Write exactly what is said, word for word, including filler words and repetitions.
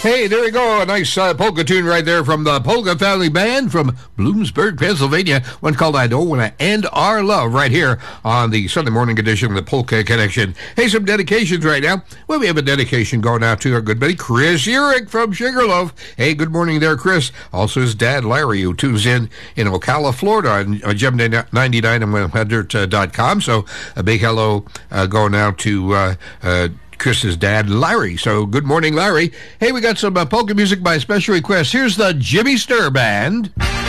Hey, there we go. A nice uh, polka tune right there from the Polka Family Band from Bloomsburg, Pennsylvania. One called I Don't Want to End Our Love right here on the Sunday morning edition of the Polka Connection. Hey, some dedications right now. Well, we have a dedication going out to our good buddy Chris Urick from Sugarloaf. Hey, good morning there, Chris. Also his dad, Larry, who tunes in in Ocala, Florida on, on Gem ninety-nine and one hundred dot com. So a big hello uh, going out to uh, uh, Chris's dad, Larry. So good morning, Larry. Hey, we got some uh, polka music by special request. Here's the Jimmy Sturr Band.